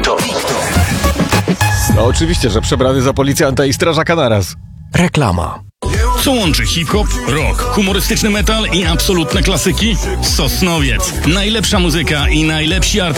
No oczywiście, że przebrany za policjanta i strażaka naraz. Reklama. Co łączy hip-hop, rock, humorystyczny metal i absolutne klasyki? Sosnowiec. Najlepsza muzyka i najlepsi artyści